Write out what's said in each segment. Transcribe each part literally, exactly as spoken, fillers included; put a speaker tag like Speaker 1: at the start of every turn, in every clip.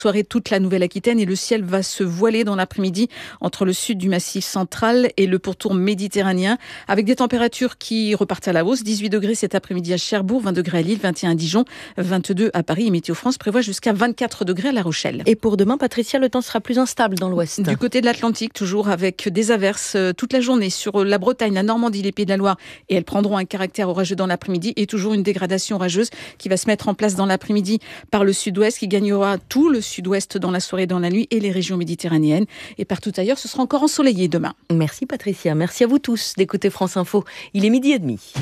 Speaker 1: soirée toute la Nouvelle-Aquitaine et le ciel va se voiler dans l'après-midi entre le sud du Massif central et le pourtour méditerranéen avec des températures qui repartent à la hausse. dix-huit degrés cet après-midi à Cherbourg, vingt degrés à Lille, vingt et un à Dijon, vingt-deux à Paris et Météo France prévoit jusqu'à vingt-quatre degrés à La Rochelle.
Speaker 2: Et pour demain, Patricia, le temps sera plus instable dans l'ouest.
Speaker 1: Du côté de l'Atlantique, toujours avec des averses toute la journée sur la Bretagne, la Normandie, les Pays de la Loire et elles prendront un caractère orageux dans l'après-midi et toujours une dégradation orageuse qui va se mettre en place dans l'après-midi par le sud-ouest qui gagnera tout le sud-ouest dans la soirée et dans la nuit et les régions méditerranéennes. Et partout ailleurs, ce sera encore ensoleillé demain.
Speaker 2: Merci Patricia, merci à vous tous d'écouter France Info. Il est midi et demi.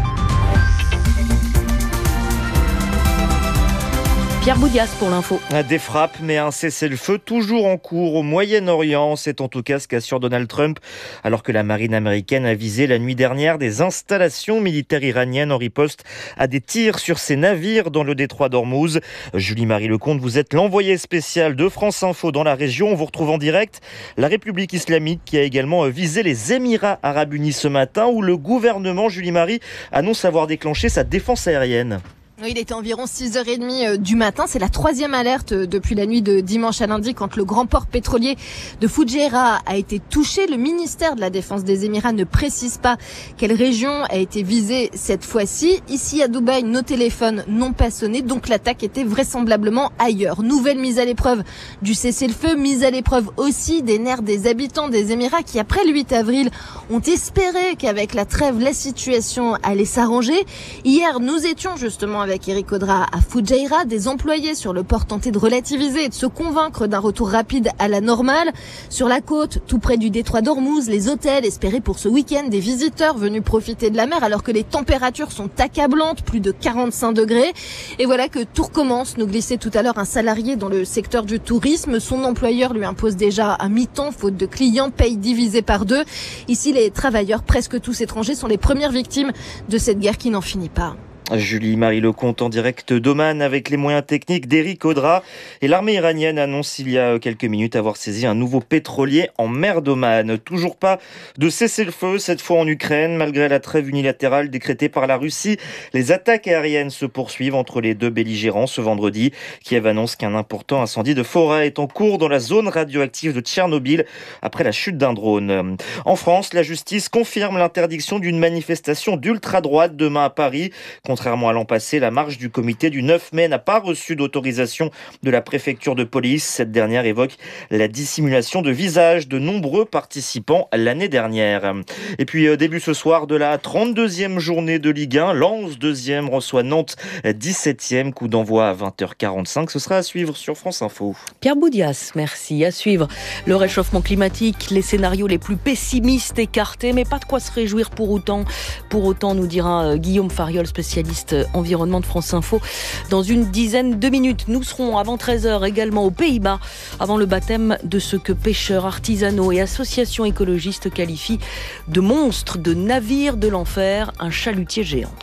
Speaker 2: Pierre Boudias pour l'info.
Speaker 3: Des frappes, mais un cessez-le-feu toujours en cours au Moyen-Orient. C'est en tout cas ce qu'assure Donald Trump, alors que la marine américaine a visé la nuit dernière des installations militaires iraniennes en riposte à des tirs sur ses navires dans le détroit d'Ormuz. Julie-Marie Lecomte, vous êtes l'envoyée spéciale de France Info dans la région. On vous retrouve en direct. La République islamique qui a également visé les Émirats arabes unis ce matin, où le gouvernement, Julie-Marie, annonce avoir déclenché sa défense aérienne.
Speaker 4: Il était environ six heures trente du matin. C'est la troisième alerte depuis la nuit de dimanche à lundi quand le grand port pétrolier de Fujairah a été touché. Le ministère de la Défense des Émirats ne précise pas quelle région a été visée cette fois-ci. Ici à Dubaï, nos téléphones n'ont pas sonné, donc l'attaque était vraisemblablement ailleurs. Nouvelle mise à l'épreuve du cessez-le-feu, mise à l'épreuve aussi des nerfs des habitants des Émirats qui, après le huit avril, ont espéré qu'avec la trêve, la situation allait s'arranger. Hier, nous étions justement avec avec Eric Audra à Fujairah, des employés sur le port tentaient de relativiser et de se convaincre d'un retour rapide à la normale. Sur la côte, tout près du détroit d'Ormuz, les hôtels espéraient pour ce week-end des visiteurs venus profiter de la mer alors que les températures sont accablantes, plus de quarante-cinq degrés. Et voilà que tout recommence, nous glissait tout à l'heure un salarié dans le secteur du tourisme. Son employeur lui impose déjà un mi-temps, faute de clients, paye divisé par deux. Ici, les travailleurs, presque tous étrangers, sont les premières victimes de cette guerre qui n'en finit pas.
Speaker 3: Julie-Marie Lecomte en direct d'Oman avec les moyens techniques d'Eric Audra. Et l'armée iranienne annonce il y a quelques minutes avoir saisi un nouveau pétrolier en mer d'Oman. Toujours pas de cessez-le-feu, cette fois en Ukraine. Malgré la trêve unilatérale décrétée par la Russie, les attaques aériennes se poursuivent entre les deux belligérants ce vendredi. Kiev annonce qu'un important incendie de forêt est en cours dans la zone radioactive de Tchernobyl après la chute d'un drone. En France, la justice confirme l'interdiction d'une manifestation d'ultra-droite demain à Paris. Contrairement à l'an passé, la marche du comité du neuf mai n'a pas reçu d'autorisation de la préfecture de police. Cette dernière évoque la dissimulation de visages de nombreux participants l'année dernière. Et puis début ce soir de la trente-deuxième journée de Ligue un, Lens deuxième reçoit Nantes dix-septième, coup d'envoi à vingt heures quarante-cinq. Ce sera à suivre sur France Info.
Speaker 2: Pierre Boudias, merci. À suivre le réchauffement climatique, les scénarios les plus pessimistes écartés, mais pas de quoi se réjouir pour autant. Pour autant, nous dira Guillaume Fariol, spécialiste environnement de France Info. Dans une dizaine de minutes, nous serons avant treize heures également aux Pays-Bas, avant le baptême de ce que pêcheurs artisanaux et associations écologistes qualifient de monstres, de navires de l'enfer, un chalutier géant.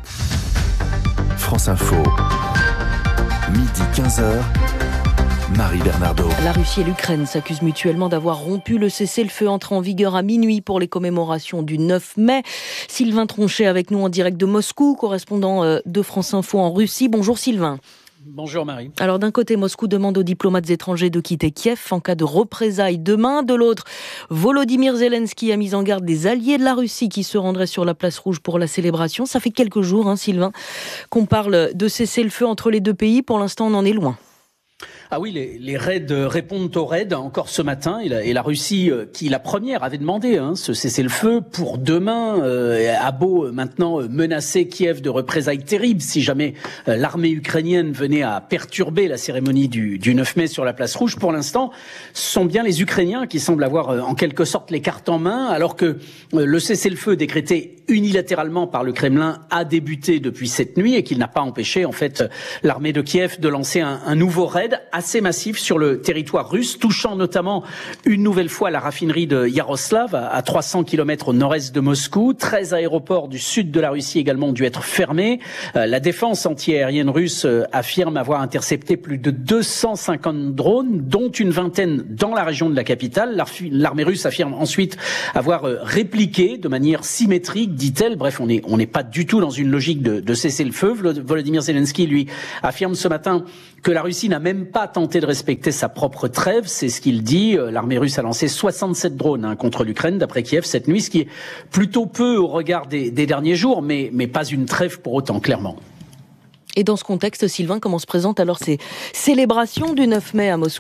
Speaker 5: France Info, midi quinze heures. Marie Bernardo.
Speaker 2: La Russie et l'Ukraine s'accusent mutuellement d'avoir rompu le cessez-le-feu entré en vigueur à minuit pour les commémorations du neuf mai. Sylvain Tronchet avec nous en direct de Moscou, correspondant de France Info en Russie. Bonjour Sylvain.
Speaker 6: Bonjour Marie.
Speaker 2: Alors d'un côté, Moscou demande aux diplomates étrangers de quitter Kiev en cas de représailles demain. De l'autre, Volodymyr Zelensky a mis en garde des alliés de la Russie qui se rendraient sur la place rouge pour la célébration. Ça fait quelques jours, hein, Sylvain, qu'on parle de cessez-le-feu entre les deux pays. Pour l'instant, on en est loin.
Speaker 6: Ah oui, les, les raids répondent aux raids encore ce matin et la, et la Russie, euh, qui la première avait demandé hein, ce cessez-le-feu pour demain, euh, a beau maintenant menacer Kiev de représailles terribles si jamais euh, l'armée ukrainienne venait à perturber la cérémonie du, du neuf mai sur la place rouge. Pour l'instant, ce sont bien les Ukrainiens qui semblent avoir euh, en quelque sorte les cartes en main, alors que euh, le cessez-le-feu décrété unilatéralement par le Kremlin a débuté depuis cette nuit et qu'il n'a pas empêché en fait l'armée de Kiev de lancer un, un nouveau raid assez massif sur le territoire russe, touchant notamment une nouvelle fois la raffinerie de Yaroslav à trois cents kilomètres au nord-est de Moscou. treize aéroports du sud de la Russie également ont dû être fermés. Euh, la défense antiaérienne russe euh, affirme avoir intercepté plus de deux cent cinquante drones, dont une vingtaine dans la région de la capitale. L'armée russe affirme ensuite avoir euh, répliqué de manière symétrique, dit-elle. Bref, on n'est on n'est pas du tout dans une logique de, de cesser-le-feu. Volodymyr Zelensky, lui, affirme ce matin que la Russie n'a même pas tenté de respecter sa propre trêve, c'est ce qu'il dit. L'armée russe a lancé soixante-sept drones hein, contre l'Ukraine, d'après Kiev, cette nuit, ce qui est plutôt peu au regard des, des derniers jours, mais, mais pas une trêve pour autant, clairement.
Speaker 2: Et dans ce contexte, Sylvain, comment se présentent alors ces célébrations du neuf mai à Moscou ?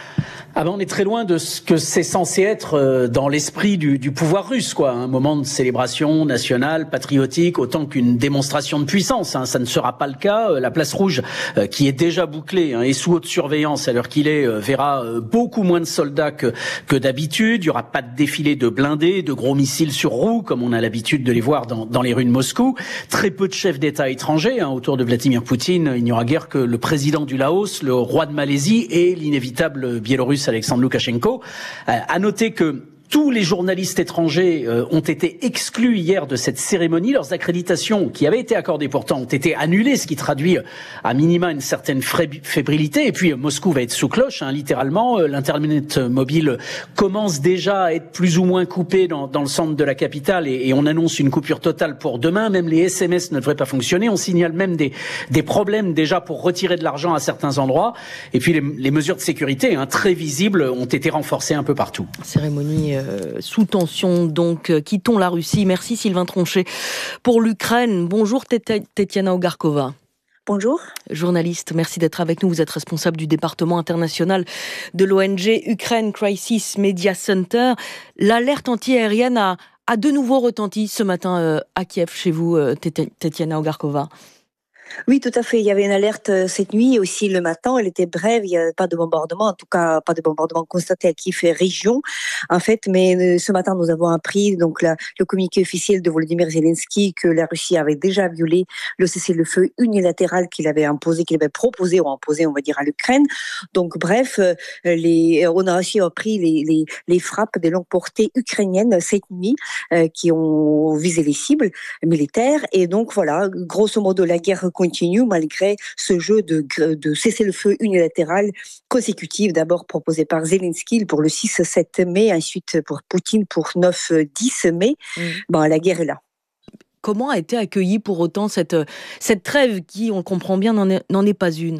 Speaker 6: Ah ben on est très loin de ce que c'est censé être dans l'esprit du, du pouvoir russe, quoi. Un moment de célébration nationale, patriotique, autant qu'une démonstration de puissance. Hein. Ça ne sera pas le cas. La place rouge, euh, qui est déjà bouclée hein, et sous haute surveillance à l'heure qu'il est, euh, verra euh, beaucoup moins de soldats que, que d'habitude. Il y aura pas de défilé de blindés, de gros missiles sur roues, comme on a l'habitude de les voir dans, dans les rues de Moscou. Très peu de chefs d'État étrangers hein, autour de Vladimir Poutine. Il n'y aura guère que le président du Laos, le roi de Malaisie et l'inévitable Biélorusse Alexandre Loukachenko. Euh, à noter que tous les journalistes étrangers euh, ont été exclus hier de cette cérémonie. Leurs accréditations, qui avaient été accordées pourtant, ont été annulées, ce qui traduit euh, à minima une certaine fébrilité. Et puis euh, Moscou va être sous cloche, hein, littéralement. Euh, L'internet mobile commence déjà à être plus ou moins coupé dans, dans le centre de la capitale et, et on annonce une coupure totale pour demain. Même les S M S ne devraient pas fonctionner. On signale même des, des problèmes déjà pour retirer de l'argent à certains endroits. Et puis les, les mesures de sécurité, hein, très visibles, ont été renforcées un peu partout.
Speaker 2: Cérémonie Euh, sous tension, donc euh, quittons la Russie. Merci Sylvain Tronchet pour l'Ukraine. Bonjour Tetiana Ogarkova.
Speaker 7: Bonjour.
Speaker 2: Journaliste, merci d'être avec nous. Vous êtes responsable du département international de l'O N G Ukraine Crisis Media Center. L'alerte antiaérienne a, a de nouveau retenti ce matin euh, à Kiev, chez vous, euh, Tetiana Ogarkova.
Speaker 7: Oui, tout à fait. Il y avait une alerte cette nuit et aussi le matin. Elle était brève. Il n'y avait pas de bombardement. En tout cas, pas de bombardement constaté à Kiev et région, en fait. Mais ce matin, nous avons appris, donc, la, le communiqué officiel de Volodymyr Zelensky que la Russie avait déjà violé le cessez-le-feu unilatéral qu'il avait imposé, qu'il avait proposé ou imposé, on va dire, à l'Ukraine. Donc, bref, les, on a aussi appris les, les, les frappes des longues portées ukrainiennes cette nuit euh, qui ont visé les cibles militaires. Et donc, voilà, grosso modo, la guerre continue malgré ce jeu de, de cessez-le-feu unilatéral consécutif, d'abord proposé par Zelensky pour le six sept mai, ensuite pour Poutine pour neuf dix mai. Mmh. Bon, la guerre est là.
Speaker 2: Comment a été accueillie pour autant cette, cette trêve qui, on comprend bien, n'en est, n'en est pas une ?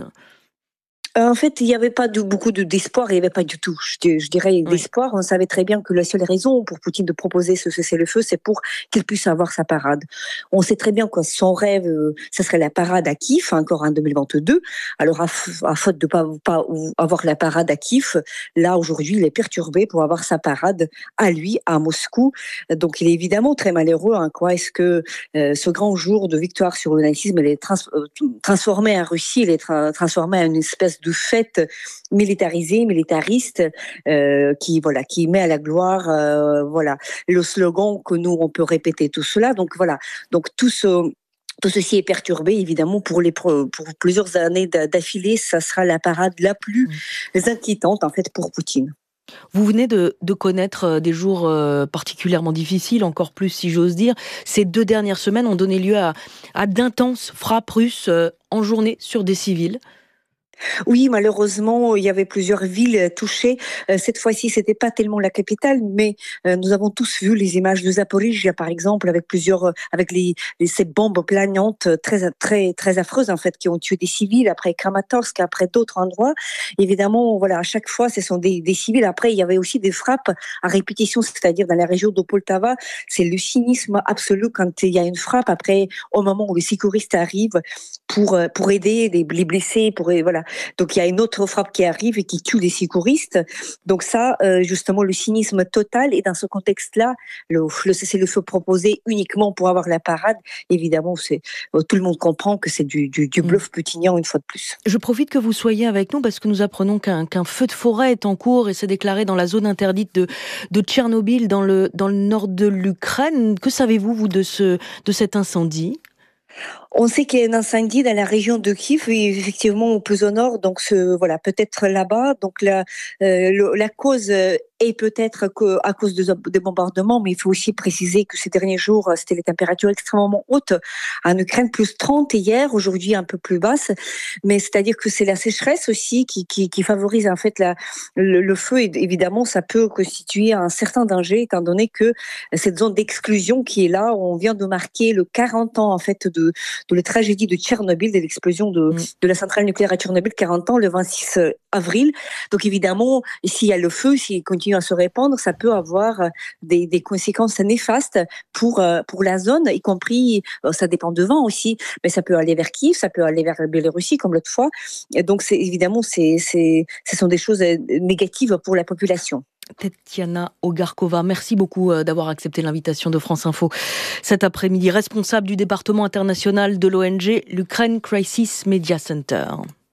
Speaker 7: En fait, il n'y avait pas de, beaucoup de, d'espoir, il n'y avait pas du tout, je, je dirais, d'espoir. Oui. On savait très bien que la seule raison pour Poutine de proposer ce cessez-le-feu, c'est pour qu'il puisse avoir sa parade. On sait très bien que son rêve, euh, ce serait la parade à Kiev, encore en deux mille vingt-deux. Alors, à, à faute de ne pas, pas avoir la parade à Kiev, là, aujourd'hui, il est perturbé pour avoir sa parade à lui, à Moscou. Donc, il est évidemment très malheureux. Hein, quoi. Est-ce que euh, ce grand jour de victoire sur le nazisme, il est trans, euh, transformé en Russie, il est tra- transformé en une espèce de fête militarisée, militariste, euh, qui voilà, qui met à la gloire, euh, voilà, le slogan que nous on peut répéter tout cela. Donc voilà, donc tout ce Tout ceci est perturbé, évidemment, pour, les, pour plusieurs années d'affilée. Ça sera la parade la plus inquiétante, en fait, pour Poutine.
Speaker 2: Vous venez de, de connaître des jours particulièrement difficiles, encore plus, si j'ose dire. Ces deux dernières semaines ont donné lieu à, à d'intenses frappes russes en journée sur des civils.
Speaker 7: Oui, malheureusement, il y avait plusieurs villes touchées. Cette fois-ci, c'était pas tellement la capitale, mais nous avons tous vu les images de Zaporijia, par exemple, avec plusieurs, avec les, les ces bombes planantes très, très, très affreuses en fait, qui ont tué des civils. Après Kramatorsk, après d'autres endroits. Évidemment, voilà, à chaque fois, ce sont des, des civils. Après, il y avait aussi des frappes à répétition, c'est-à-dire dans la région de Poltava. C'est le cynisme absolu quand il y a une frappe. Après, au moment où les sécuristes arrivent pour pour aider les, les blessés, pour voilà. Donc il y a une autre frappe qui arrive et qui tue les secouristes. Donc ça, euh, justement, le cynisme total. Et dans ce contexte-là, le, le cessez-le-feu proposé uniquement pour avoir la parade, évidemment, c'est, euh, tout le monde comprend que c'est du, du, du bluff putinien une fois de plus.
Speaker 2: Je profite que vous soyez avec nous parce que nous apprenons qu'un, qu'un feu de forêt est en cours et s'est déclaré dans la zone interdite de, de Tchernobyl, dans le, dans le nord de l'Ukraine. Que savez-vous, vous, de, ce, de cet incendie ?
Speaker 7: On sait qu'il y a un incendie dans la région de Kiev, effectivement, plus au nord, donc ce, voilà, peut-être là-bas. Donc la, euh, le, la cause est peut-être à cause des bombardements, mais il faut aussi préciser que ces derniers jours, c'était les températures extrêmement hautes en Ukraine, plus trente hier, aujourd'hui un peu plus basse. Mais c'est-à-dire que c'est la sécheresse aussi qui, qui, qui favorise en fait la, le, le feu. Et évidemment, ça peut constituer un certain danger, étant donné que cette zone d'exclusion qui est là, on vient de marquer le quarante ans en fait de de la tragédie de Tchernobyl, de l'explosion de, mmh. de la centrale nucléaire à Tchernobyl, quarante ans, le vingt-six avril. Donc évidemment, s'il y a le feu, s'il continue à se répandre, ça peut avoir des, des conséquences néfastes pour, pour la zone, y compris, ça dépend de vent aussi, mais ça peut aller vers Kiev, ça peut aller vers la Biélorussie comme l'autre fois. Et donc c'est, évidemment, c'est, c'est, ce sont des choses négatives pour la population.
Speaker 2: Tetiana Ogarkova, merci beaucoup d'avoir accepté l'invitation de France Info cet après-midi, responsable du département international de l'O N G, l'Ukraine Crisis Media Center.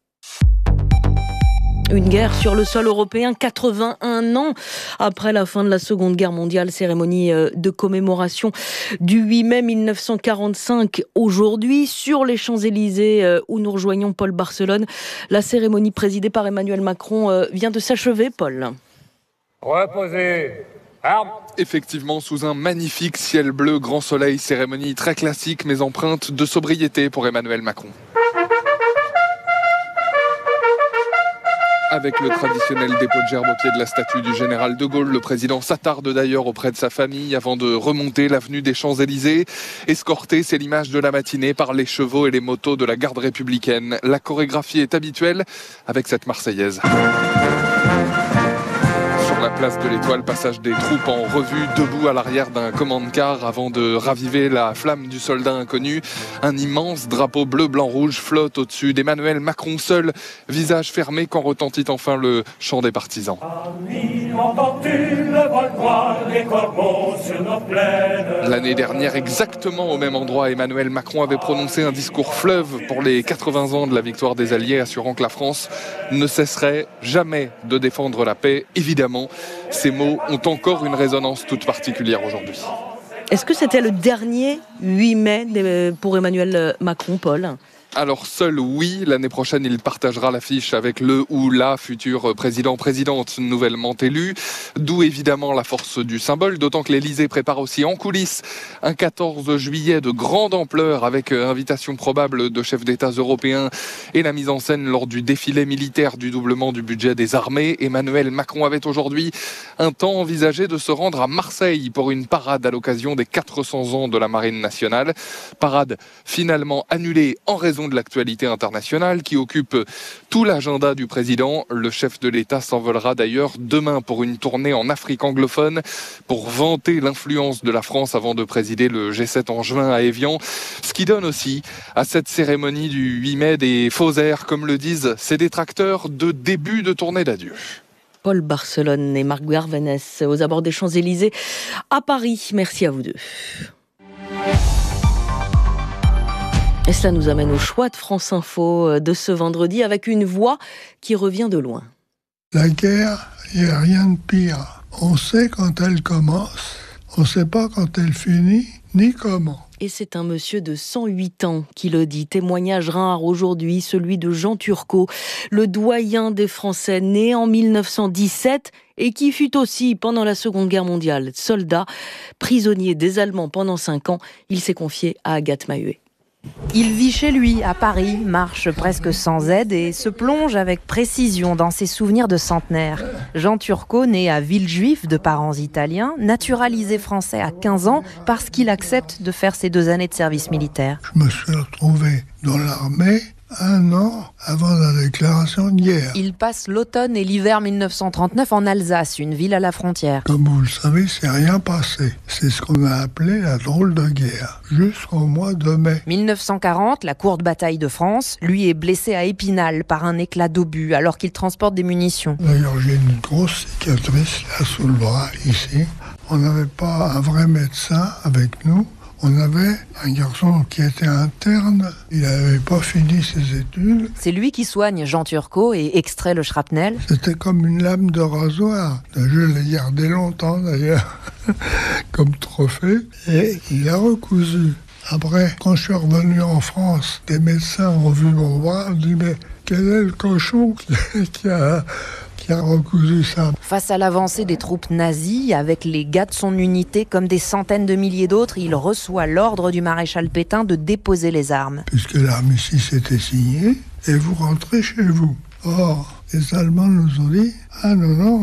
Speaker 2: Une guerre sur le sol européen, quatre-vingt-un ans après la fin de la Seconde Guerre mondiale, cérémonie de commémoration du huit mai mille neuf cent quarante-cinq. Aujourd'hui, sur les Champs-Élysées où nous rejoignons Paul Barcelone, la cérémonie présidée par Emmanuel Macron vient de s'achever, Paul.
Speaker 8: Reposez. Armes. Effectivement, sous un magnifique ciel bleu, grand soleil, cérémonie très classique mais empreinte de sobriété pour Emmanuel Macron. Avec le traditionnel dépôt de gerbes au pied de la statue du général de Gaulle, le président s'attarde d'ailleurs auprès de sa famille avant de remonter l'avenue des Champs-Élysées. Escorté, c'est l'image de la matinée par les chevaux et les motos de la garde républicaine. La chorégraphie est habituelle avec cette Marseillaise. La place de l'Étoile, passage des troupes en revue, debout à l'arrière d'un commande-car avant de raviver la flamme du soldat inconnu. Un immense drapeau bleu, blanc, rouge flotte au-dessus d'Emmanuel Macron seul, visage fermé quand retentit enfin le chant des partisans. L'année dernière, exactement au même endroit, Emmanuel Macron avait prononcé un discours fleuve pour les quatre-vingts ans de la victoire des Alliés, assurant que la France ne cesserait jamais de défendre la paix, évidemment. Ces mots ont encore une résonance toute particulière aujourd'hui.
Speaker 2: Est-ce que c'était le dernier huit mai pour Emmanuel Macron, Paul ?
Speaker 8: Alors seul, oui. L'année prochaine, il partagera l'affiche avec le ou la future président-présidente nouvellement élu. D'où évidemment la force du symbole, d'autant que l'Élysée prépare aussi en coulisses un quatorze juillet de grande ampleur avec invitation probable de chefs d'État européens et la mise en scène lors du défilé militaire du doublement du budget des armées. Emmanuel Macron avait aujourd'hui un temps envisagé de se rendre à Marseille pour une parade à l'occasion des quatre cents ans de la Marine nationale. Parade finalement annulée en raison de l'actualité internationale qui occupe tout l'agenda du président. Le chef de l'État s'envolera d'ailleurs demain pour une tournée en Afrique anglophone pour vanter l'influence de la France avant de présider le G sept en juin à Évian. Ce qui donne aussi à cette cérémonie du huit mai des faux airs, comme le disent ses détracteurs, de début de tournée d'adieu.
Speaker 2: Paul Barcelone et Marc Garvenès aux abords des Champs-Élysées à Paris. Merci à vous deux. Et cela nous amène au choix de France Info de ce vendredi avec une voix qui revient de loin.
Speaker 9: La guerre, il n'y a rien de pire. On sait quand elle commence, on ne sait pas quand elle finit, ni comment.
Speaker 2: Et c'est un monsieur de cent huit ans qui le dit. Témoignage rare aujourd'hui, celui de Jean Turcot, le doyen des Français, né en mille neuf cent dix-sept et qui fut aussi, pendant la Seconde Guerre mondiale, soldat, prisonnier des Allemands pendant cinq ans. Il s'est confié à Agathe Mahuet.
Speaker 10: Il vit chez lui, à Paris, marche presque sans aide et se plonge avec précision dans ses souvenirs de centenaire. Jean Turcot, né à Villejuif de parents italiens, naturalisé français à quinze ans parce qu'il accepte de faire ses deux années de service militaire.
Speaker 9: Je me suis retrouvé dans l'armée un an avant la déclaration de guerre.
Speaker 10: Il passe l'automne et l'hiver mille neuf cent trente-neuf en Alsace, une ville à la frontière.
Speaker 9: Comme vous le savez, c'est rien passé. C'est ce qu'on a appelé la drôle de guerre, jusqu'au mois de mai.
Speaker 10: mille neuf cent quarante, la courte bataille de France, lui est blessé à Épinal par un éclat d'obus alors qu'il transporte des munitions.
Speaker 9: D'ailleurs, j'ai une grosse cicatrice là sous le bras, ici. On n'avait pas un vrai médecin avec nous. On avait un garçon qui était interne, il n'avait pas fini ses études.
Speaker 10: C'est lui qui soigne Jean Turcot et extrait le shrapnel.
Speaker 9: C'était comme une lame de rasoir. Je l'ai gardé longtemps d'ailleurs, comme trophée. Et il a recousu. Après, quand je suis revenu en France, des médecins ont vu mon bras, ont dit « Mais quel est le cochon qui, qui a... » qui a recousu ça.
Speaker 10: Face à l'avancée des troupes nazies, avec les gars de son unité comme des centaines de milliers d'autres, il reçoit l'ordre du maréchal Pétain de déposer les armes.
Speaker 9: Puisque l'armistice était signé, et vous rentrez chez vous. Or, les Allemands nous ont dit « Ah non, non,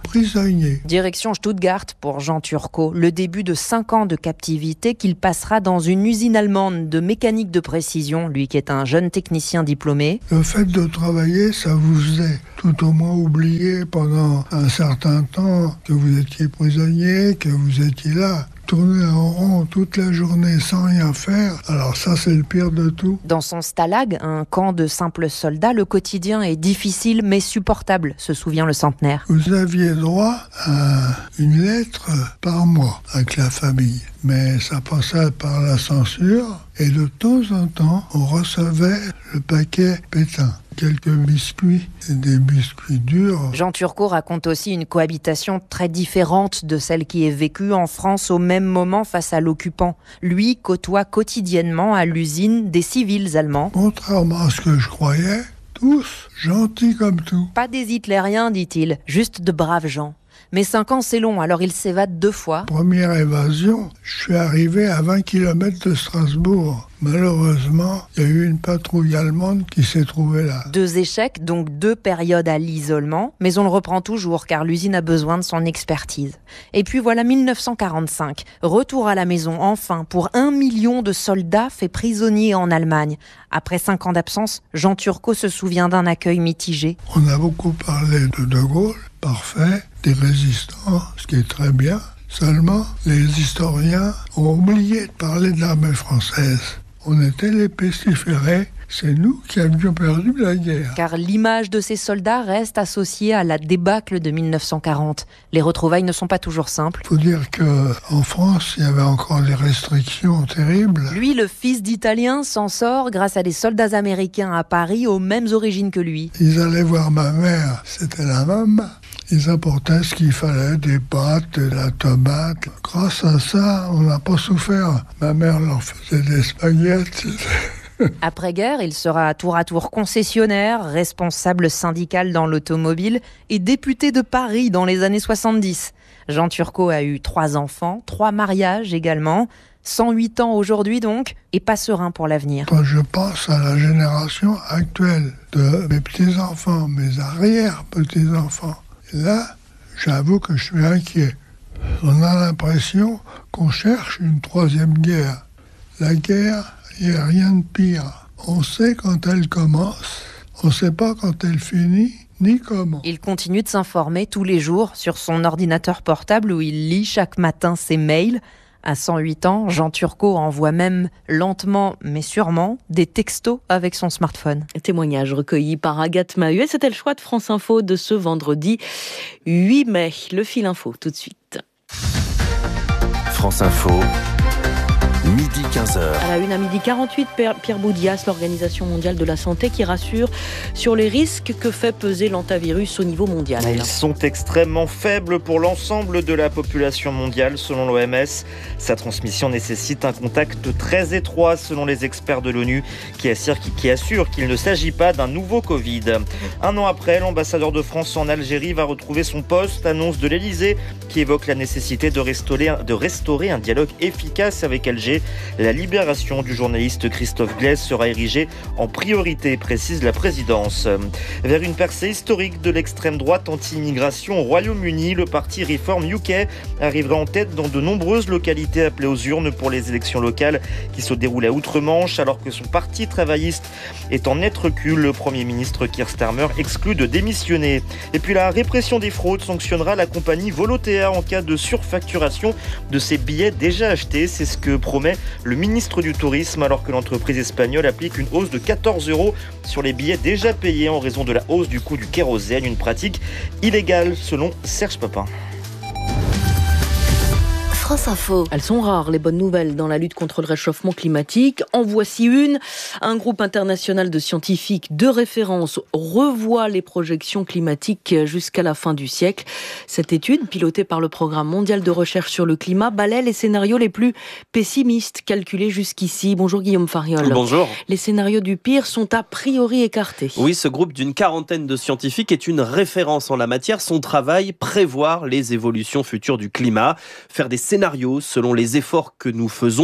Speaker 9: prisonniers.
Speaker 10: Direction Stuttgart pour Jean Turcot. Le début de cinq ans de captivité qu'il passera dans une usine allemande de mécanique de précision, lui qui est un jeune technicien diplômé.
Speaker 9: Le fait de travailler, ça vous faisait tout au moins oublier pendant un certain temps que vous étiez prisonnier, que vous étiez là. Tourner en rond toute la journée sans rien faire, alors ça c'est le pire de tout.
Speaker 10: Dans son stalag, un camp de simples soldats, le quotidien est difficile mais supportable, se souvient le centenaire.
Speaker 9: Vous aviez droit à une lettre par mois avec la famille, mais ça passait par la censure et de temps en temps on recevait le paquet Pétain. Quelques biscuits, des biscuits durs.
Speaker 10: Jean Turcot raconte aussi une cohabitation très différente de celle qui est vécue en France au même moment face à l'occupant. Lui côtoie quotidiennement à l'usine des civils allemands.
Speaker 9: Contrairement à ce que je croyais, tous gentils comme tout.
Speaker 10: Pas des hitlériens, dit-il, juste de braves gens. Mais cinq ans, c'est long, alors il s'évade deux fois.
Speaker 9: Première évasion, je suis arrivé à vingt kilomètres de Strasbourg. Malheureusement, il y a eu une patrouille allemande qui s'est trouvée là.
Speaker 10: Deux échecs, donc deux périodes à l'isolement, mais on le reprend toujours car l'usine a besoin de son expertise. Et puis voilà mille neuf cent quarante-cinq, retour à la maison enfin pour un million de soldats faits prisonniers en Allemagne. Après cinq ans d'absence, Jean Turcot se souvient d'un accueil mitigé.
Speaker 9: On a beaucoup parlé de De Gaulle, parfait, des résistants, ce qui est très bien. Seulement, les historiens ont oublié de parler de l'armée française. On était les pestiférés, c'est nous qui avions perdu la guerre.
Speaker 10: Car l'image de ces soldats reste associée à la débâcle de mille neuf cent quarante. Les retrouvailles ne sont pas toujours simples.
Speaker 9: Il faut dire qu'en France, il y avait encore des restrictions terribles.
Speaker 10: Lui, le fils d'Italien, s'en sort grâce à des soldats américains à Paris aux mêmes origines que lui.
Speaker 9: Ils allaient voir ma mère, c'était la même. Ils apportaient ce qu'il fallait, des pâtes, de la tomate. Grâce à ça, on n'a pas souffert. Ma mère leur faisait des spaghettis.
Speaker 10: Après-guerre, il sera tour à tour concessionnaire, responsable syndical dans l'automobile et député de Paris dans les années soixante-dix. Jean Turcot a eu trois enfants, trois mariages également. cent huit ans aujourd'hui donc, et pas serein pour l'avenir.
Speaker 9: Quand je pense à la génération actuelle de mes petits-enfants, mes arrière-petits-enfants, là, j'avoue que je suis inquiet. On a l'impression qu'on cherche une troisième guerre. La guerre, il n'y a rien de pire. On sait quand elle commence, on ne sait pas quand elle finit, ni comment.
Speaker 10: Il continue de s'informer tous les jours sur son ordinateur portable où il lit chaque matin ses mails. À cent huit ans, Jean Turcot envoie même lentement mais sûrement des textos avec son smartphone.
Speaker 2: Témoignage recueilli par Agathe Mahut. C'était le choix de France Info de ce vendredi huit mai. Le fil info tout de suite.
Speaker 5: France Info. midi quinze heures.
Speaker 2: À la une à midi quarante-huit, Pierre Boudias, l'Organisation mondiale de la santé, qui rassure sur les risques que fait peser l'hantavirus au niveau mondial.
Speaker 3: Ils sont extrêmement faibles pour l'ensemble de la population mondiale, selon l'O M S. Sa transmission nécessite un contact très étroit, selon les experts de l'ONU, qui assurent, qui assurent qu'il ne s'agit pas d'un nouveau Covid. Un an après, l'ambassadeur de France en Algérie va retrouver son poste. Annonce de l'Elysée qui évoque la nécessité de restaurer, de restaurer un dialogue efficace avec Alger. La libération du journaliste Christophe Glaise sera érigée en priorité, précise la présidence. Vers une percée historique de l'extrême droite anti-immigration au Royaume-Uni, le parti Reform U K arrivera en tête dans de nombreuses localités appelées aux urnes pour les élections locales qui se déroulent à Outre-Manche, alors que son parti travailliste est en net recul. Le Premier ministre Keir Starmer exclut de démissionner. Et puis la répression des fraudes sanctionnera la compagnie Volotea en cas de surfacturation de ses billets déjà achetés. C'est ce que promet le ministre du Tourisme, alors que l'entreprise espagnole applique une hausse de quatorze euros sur les billets déjà payés en raison de la hausse du coût du kérosène, une pratique illégale selon Serge Papin.
Speaker 2: France Info. Elles sont rares, les bonnes nouvelles dans la lutte contre le réchauffement climatique. En voici une. Un groupe international de scientifiques de référence revoit les projections climatiques jusqu'à la fin du siècle. Cette étude, pilotée par le Programme mondial de recherche sur le climat, balaie les scénarios les plus pessimistes calculés jusqu'ici. Bonjour Guillaume Fariol.
Speaker 11: Bonjour.
Speaker 2: Les scénarios du pire sont a priori écartés.
Speaker 11: Oui, ce groupe d'une quarantaine de scientifiques est une référence en la matière. Son travail, prévoir les évolutions futures du climat, faire des scénarios selon les efforts que nous faisons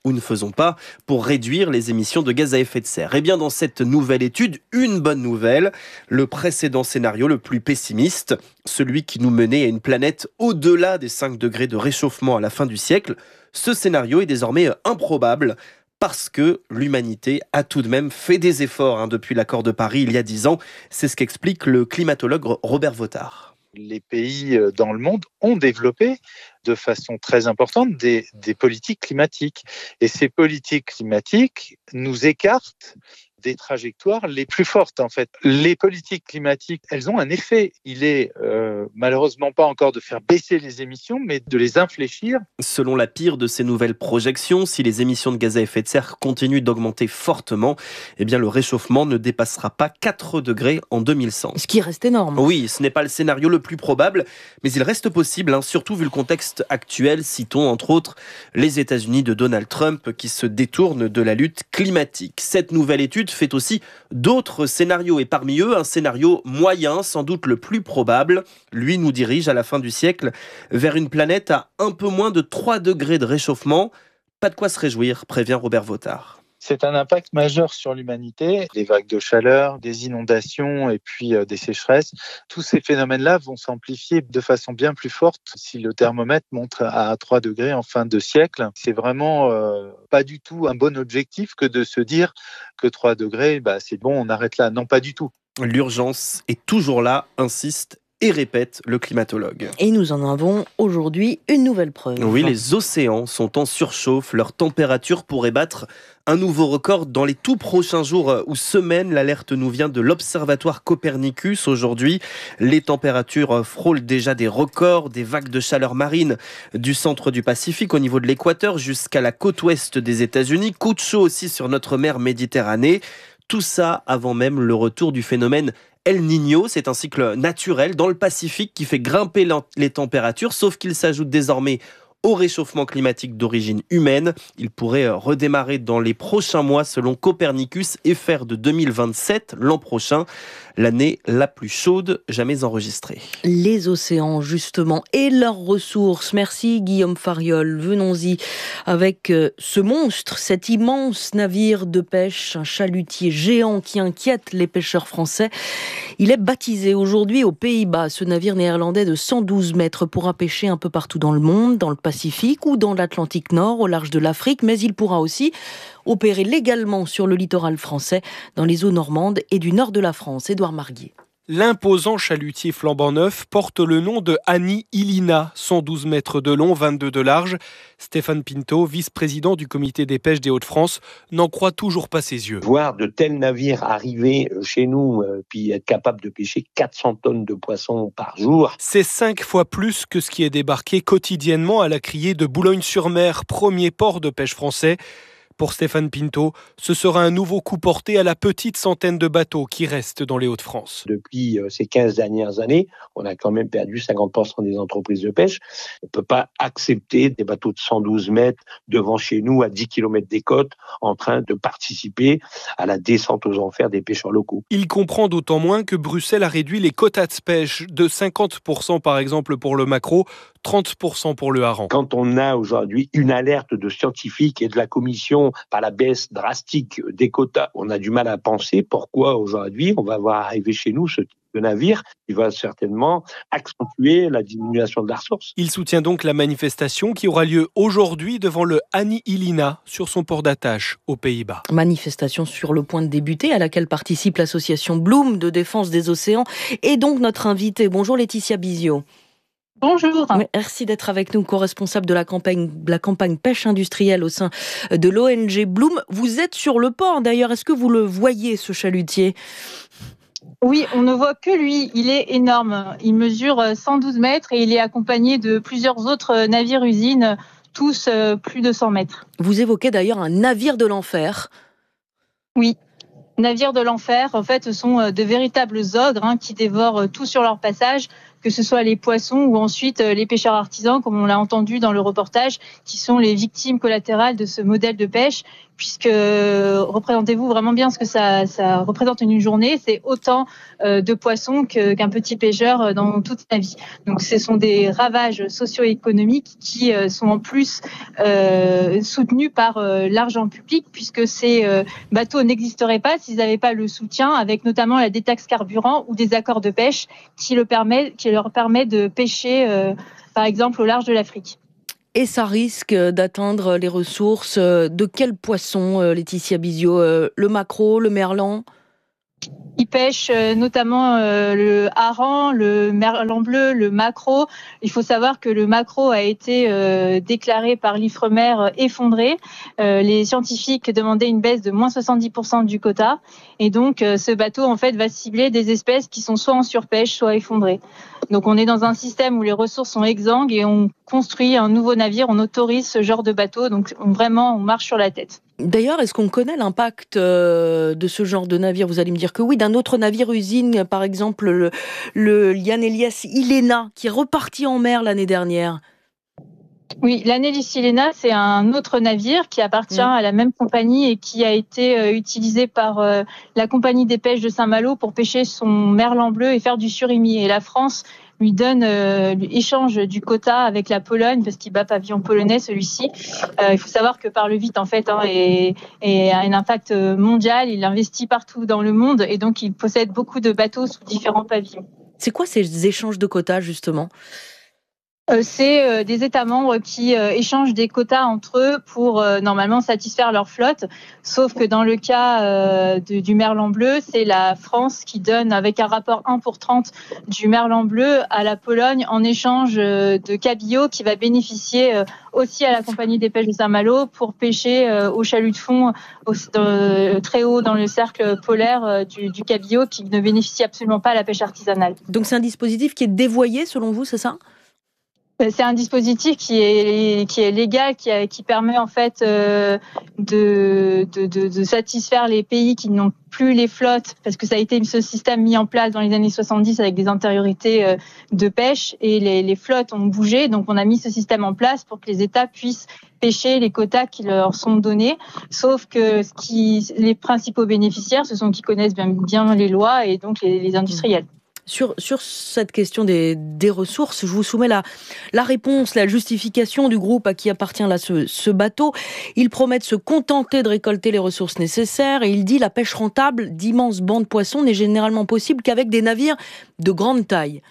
Speaker 11: ou ne faisons pas pour réduire les émissions de gaz à effet de serre. Et bien dans cette nouvelle étude, une bonne nouvelle, le précédent scénario le plus pessimiste, celui qui nous menait à une planète au-delà des cinq degrés de réchauffement à la fin du siècle, ce scénario est désormais improbable parce que l'humanité a tout de même fait des efforts hein, depuis l'accord de Paris il y a dix ans. C'est ce qu'explique le climatologue Robert Votard.
Speaker 12: Les pays dans le monde ont développé de façon très importante des, des politiques climatiques. Et ces politiques climatiques nous écartent des trajectoires les plus fortes, en fait. Les politiques climatiques, elles ont un effet. Il est euh, malheureusement pas encore de faire baisser les émissions, mais de les infléchir.
Speaker 11: Selon la pire de ces nouvelles projections, si les émissions de gaz à effet de serre continuent d'augmenter fortement, eh bien le réchauffement ne dépassera pas quatre degrés en deux mille cent.
Speaker 2: Ce qui reste énorme.
Speaker 11: Oui, ce n'est pas le scénario le plus probable, mais il reste possible, hein, surtout vu le contexte actuel. Citons entre autres les États-Unis de Donald Trump qui se détournent de la lutte climatique. Cette nouvelle étude fait aussi d'autres scénarios et parmi eux un scénario moyen, sans doute le plus probable. Lui nous dirige à la fin du siècle vers une planète à un peu moins de trois degrés de réchauffement. Pas de quoi se réjouir, prévient Robert Votard.
Speaker 12: C'est un impact majeur sur l'humanité. Les vagues de chaleur, des inondations et puis euh, des sécheresses. Tous ces phénomènes-là vont s'amplifier de façon bien plus forte si le thermomètre montre à trois degrés en fin de siècle. C'est vraiment euh, pas du tout un bon objectif que de se dire que trois degrés, bah, c'est bon, on arrête là. Non, pas du tout.
Speaker 11: L'urgence est toujours là, insiste et répète le climatologue.
Speaker 2: Et nous en avons aujourd'hui une nouvelle preuve.
Speaker 11: Oui, les océans sont en surchauffe. Leur température pourrait battre un nouveau record dans les tout prochains jours ou semaines. L'alerte nous vient de l'Observatoire Copernicus. Aujourd'hui, les températures frôlent déjà des records, des vagues de chaleur marine du centre du Pacifique au niveau de l'équateur jusqu'à la côte ouest des États-Unis. Coup de chaud aussi sur notre mer Méditerranée. Tout ça avant même le retour du phénomène El Niño, c'est un cycle naturel dans le Pacifique qui fait grimper les températures, sauf qu'il s'ajoute désormais au réchauffement climatique d'origine humaine. Il pourrait redémarrer dans les prochains mois selon Copernicus et faire de deux mille vingt-sept, l'an prochain, l'année la plus chaude jamais enregistrée.
Speaker 2: Les océans, justement, et leurs ressources. Merci Guillaume Fariol. Venons-y avec ce monstre, cet immense navire de pêche, un chalutier géant qui inquiète les pêcheurs français. Il est baptisé aujourd'hui aux Pays-Bas. Ce navire néerlandais de cent douze mètres pourra pêcher un peu partout dans le monde, dans le Pacifique ou dans l'Atlantique Nord, au large de l'Afrique, mais il pourra aussi opérer légalement sur le littoral français, dans les eaux normandes et du nord de la France. Édouard Marguier.
Speaker 13: L'imposant chalutier flambant neuf porte le nom de Annie Ilina, cent douze mètres de long, vingt-deux de large. Stéphane Pinto, vice-président du comité des pêches des Hauts-de-France, n'en croit toujours pas ses yeux.
Speaker 14: Voir de tels navires arriver chez nous, euh, puis être capable de pêcher quatre cents tonnes de poissons par jour.
Speaker 13: C'est cinq fois plus que ce qui est débarqué quotidiennement à la criée de Boulogne-sur-Mer, premier port de pêche français. Pour Stéphane Pinto, ce sera un nouveau coup porté à la petite centaine de bateaux qui restent dans les Hauts-de-France.
Speaker 14: Depuis ces quinze dernières années, on a quand même perdu cinquante pour cent des entreprises de pêche. On ne peut pas accepter des bateaux de cent douze mètres devant chez nous à dix kilomètres des côtes en train de participer à la descente aux enfers des pêcheurs locaux.
Speaker 13: Il comprend d'autant moins que Bruxelles a réduit les quotas de pêche de cinquante pour cent par exemple pour le maquereau, trente pour cent pour le hareng.
Speaker 14: Quand on a aujourd'hui une alerte de scientifiques et de la Commission par la baisse drastique des quotas, on a du mal à penser pourquoi aujourd'hui on va voir arriver chez nous ce type de navire qui va certainement accentuer la diminution de la ressource.
Speaker 13: Il soutient donc la manifestation qui aura lieu aujourd'hui devant le Annie Ilina sur son port d'attache aux Pays-Bas.
Speaker 2: Manifestation sur le point de débuter à laquelle participe l'association Bloom de défense des océans et donc notre invitée. Bonjour Laetitia Bizio.
Speaker 15: Bonjour.
Speaker 2: Merci d'être avec nous, co-responsable de la campagne, la campagne pêche industrielle au sein de l'O N G Bloom. Vous êtes sur le port d'ailleurs, est-ce que vous le voyez ce chalutier ?
Speaker 15: Oui, on ne voit que lui, il est énorme. Il mesure cent douze mètres et il est accompagné de plusieurs autres navires-usines, tous plus de cent mètres.
Speaker 2: Vous évoquez d'ailleurs un navire de l'enfer.
Speaker 15: Oui. Navires de l'enfer, en fait, ce sont de véritables ogres hein, qui dévorent tout sur leur passage. que ce soit les poissons ou ensuite les pêcheurs artisans, comme on l'a entendu dans le reportage, qui sont les victimes collatérales de ce modèle de pêche, puisque représentez-vous vraiment bien ce que ça, ça représente une journée, c'est autant euh, de poissons que, qu'un petit pêcheur dans toute sa vie. Donc ce sont des ravages socio-économiques qui euh, sont en plus euh, soutenus par euh, l'argent public, puisque ces euh, bateaux n'existeraient pas s'ils n'avaient pas le soutien, avec notamment la détaxe carburant ou des accords de pêche qui, le permet, qui leur permet de pêcher, euh, par exemple, au large de l'Afrique.
Speaker 2: Et ça risque d'atteindre les ressources de quel poisson, Laetitia Bizio? Le maquereau, le merlan?
Speaker 15: Ils pêchent notamment le hareng, le merlan bleu, le maquereau. Il faut savoir que le maquereau a été déclaré par l'Ifremer effondré. Les scientifiques demandaient une baisse de moins soixante-dix pour cent du quota. Et donc, ce bateau, en fait, va cibler des espèces qui sont soit en surpêche, soit effondrées. Donc, on est dans un système où les ressources sont exsangues et on construit un nouveau navire, on autorise ce genre de bateau. Donc, on, vraiment, on marche sur la tête.
Speaker 2: D'ailleurs, est-ce qu'on connaît l'impact de ce genre de navire? Vous allez me dire que oui, d'un autre navire-usine, par exemple le, le Jan Elias Ilena, qui est reparti en mer l'année dernière.
Speaker 15: Oui, l'Anélis Ilena, c'est un autre navire qui appartient mmh. à la même compagnie et qui a été euh, utilisé par euh, la compagnie des pêches de Saint-Malo pour pêcher son merlan bleu et faire du surimi. Et la France lui donne, euh, lui échange du quota avec la Pologne parce qu'il bat pavillon polonais, celui-ci. Euh, il faut savoir que par le vite, en fait, hein, et, et a un impact mondial. Il investit partout dans le monde et donc il possède beaucoup de bateaux sous différents pavillons.
Speaker 2: C'est quoi ces échanges de quotas, justement ?
Speaker 15: C'est des États membres qui échangent des quotas entre eux pour normalement satisfaire leur flotte. Sauf que dans le cas du merlan bleu, c'est la France qui donne avec un rapport un pour trente du merlan bleu à la Pologne en échange de cabillaud qui va bénéficier aussi à la compagnie des pêches de Saint-Malo pour pêcher au chalut de fond très haut dans le cercle polaire du, du cabillaud qui ne bénéficie absolument pas à la pêche artisanale.
Speaker 2: Donc c'est un dispositif qui est dévoyé selon vous, c'est ça ?
Speaker 15: C'est un dispositif qui est qui est légal, qui, a, qui permet en fait euh, de, de, de, de satisfaire les pays qui n'ont plus les flottes, parce que ça a été ce système mis en place dans les années soixante-dix avec des antériorités euh, de pêche et les, les flottes ont bougé. Donc on a mis ce système en place pour que les États puissent pêcher les quotas qui leur sont donnés. Sauf que ce qui, les principaux bénéficiaires, ce sont qui connaissent bien, bien les lois et donc les, les industriels.
Speaker 2: Sur, sur cette question des, des ressources, je vous soumets la, la réponse, la justification du groupe à qui appartient là ce, ce bateau. Il promet de se contenter de récolter les ressources nécessaires et il dit la pêche rentable d'immenses bancs de poissons n'est généralement possible qu'avec des navires de grande taille.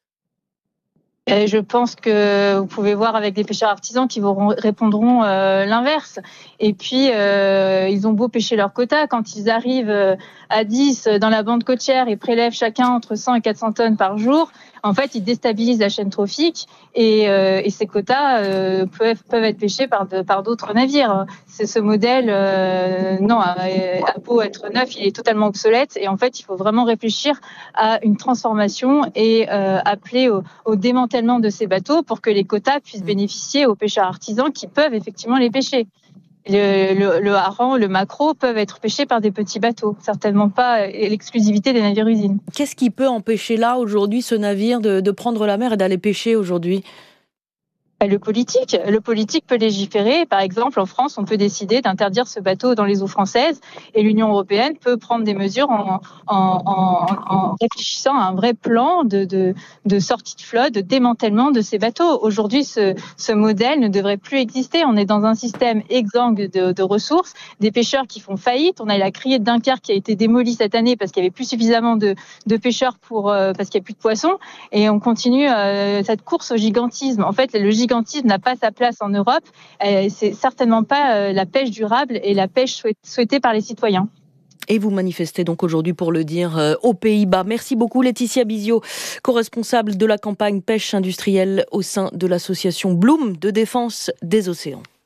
Speaker 15: Et je pense que vous pouvez voir avec des pêcheurs artisans qui vous répondront euh, l'inverse. Et puis, euh, ils ont beau pêcher leur quota, quand ils arrivent à dix dans la bande côtière et prélèvent chacun entre cent et quatre cents tonnes par jour, en fait, ils déstabilisent la chaîne trophique et, euh, et ces quotas euh, peuvent, peuvent être pêchés par, de, par d'autres navires. C'est ce modèle, euh, non, à, à beau être neuf, il est totalement obsolète et en fait, il faut vraiment réfléchir à une transformation et euh, appeler au, au démantèlement de ces bateaux pour que les quotas puissent bénéficier aux pêcheurs artisans qui peuvent effectivement les pêcher. Le, le, le hareng, le maquereau peuvent être pêchés par des petits bateaux, certainement pas l'exclusivité des navires-usines.
Speaker 2: Qu'est-ce qui peut empêcher là, aujourd'hui, ce navire de, de prendre la mer et d'aller pêcher aujourd'hui ?
Speaker 15: Le politique, le politique peut légiférer. Par exemple, en France, on peut décider d'interdire ce bateau dans les eaux françaises et l'Union européenne peut prendre des mesures en, en, en, en réfléchissant à un vrai plan de, de, de sortie de flotte, de démantèlement de ces bateaux. Aujourd'hui, ce, ce modèle ne devrait plus exister. On est dans un système exsangue de, de ressources, des pêcheurs qui font faillite. On a la criée de Dunkerque qui a été démolie cette année parce qu'il n'y avait plus suffisamment de, de pêcheurs pour, euh, parce qu'il n'y a plus de poissons. Et on continue euh, cette course au gigantisme. En fait, le gigantisme Le gigantisme n'a pas sa place en Europe. C'est certainement pas la pêche durable et la pêche souhaitée par les citoyens.
Speaker 2: Et vous manifestez donc aujourd'hui, pour le dire, euh, aux Pays-Bas. Merci beaucoup Laetitia Bizio, co-responsable de la campagne pêche industrielle au sein de l'association Bloom de défense des océans.